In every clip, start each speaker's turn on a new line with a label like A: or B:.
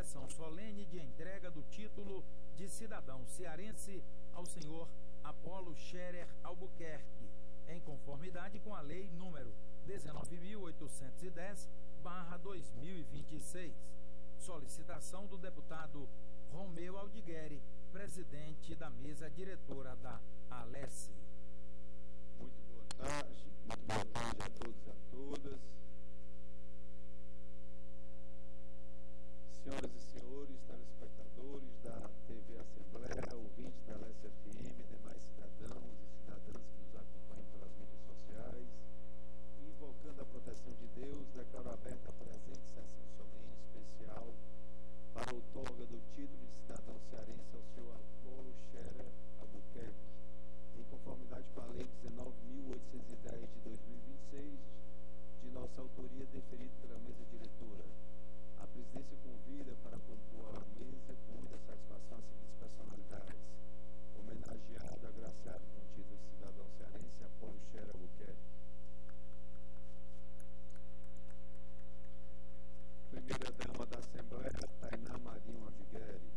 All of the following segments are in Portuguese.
A: sessão solene de entrega do título de cidadão cearense ao senhor Apolo Scherer Albuquerque, em conformidade com a Lei número 19.810/2026. Solicitação do deputado Romeu Aldigueri, presidente da mesa diretora da Alesse.
B: Muito boa tarde a todos e a todas. Senhoras e senhores, telespectadores da TV Assembleia, ouvintes da Alesse FM, demais cidadãos e cidadãs que nos acompanham pelas mídias sociais, invocando a proteção de Deus, declaro aberta a presente sessão solene especial para a outorga do título de cidadão cearense ao senhor Apolo Scherer Albuquerque, em conformidade com a Lei 19.810 de 2026, de nossa autoria, deferido pela mesa diretora. A presidência convida para compor a mesa com muita satisfação as seguintes personalidades: homenageado, agraciado com o título de cidadão cearense, Apolo Scherer Albuquerque. Primeira dama da Assembleia, Tainá Marinho Aldigueri.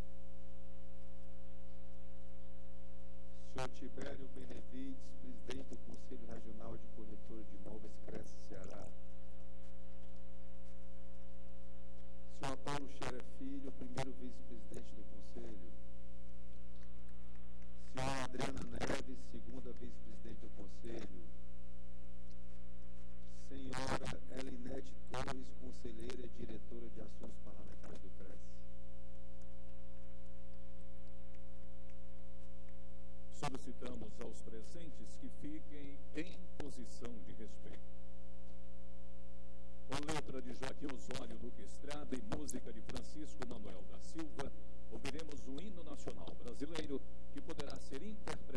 B: Senhor Tibério Benevides, presidente do Conselho Regional de Corretora de Imóveis Cresce Ceará. Senhor Apolo Scherer Filho, primeiro vice-presidente do Conselho. Senhora Adriana Neves, segunda vice-presidente do Conselho. Senhora Elinete Torres, conselheira e diretora de Ações Parlamentares do CRES.
C: Solicitamos aos presentes que fiquem em posição de respeito. Com letra de Joaquim Osório Duque Estrada e música de Francisco Manuel da Silva, ouviremos o hino nacional brasileiro, que poderá ser interpretado